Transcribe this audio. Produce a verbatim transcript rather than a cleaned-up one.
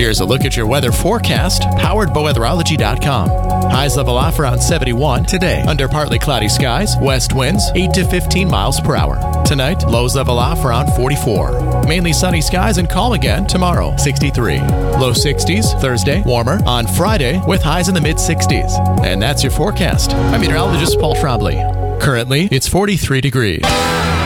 Here's a look at your weather forecast, powered by weatherology dot com. Highs level off around seventy-one today. Under partly cloudy skies, west winds eight to fifteen miles per hour. Tonight, lows level off around forty-four. Mainly sunny skies and calm again tomorrow, sixty-three. Low sixties Thursday, warmer on Friday with highs in the mid sixties. And that's your forecast. I'm meteorologist Paul Trombley. Currently, it's forty-three degrees.